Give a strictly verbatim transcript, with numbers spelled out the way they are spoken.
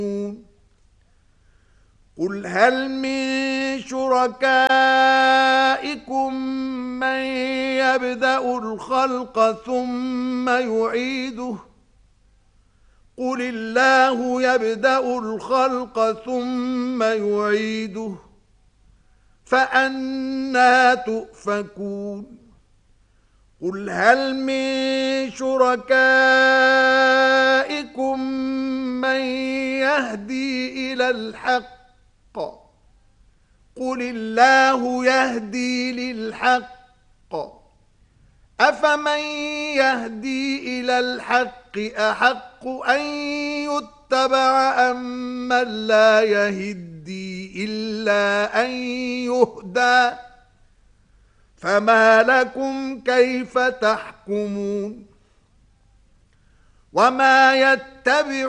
قل هل من شركائكم من يبدأ الخلق ثم يعيده قل الله يبدأ الخلق ثم يعيده فأنى تؤفكون قل هل من شركائكم من يهدي إلى الحق قل الله يهدي للحق أفمن يهدي إلى الحق أحق أن يتبع أم من لا يهدي إلا أن يهدى فما لكم كيف تحكمون وما يتبع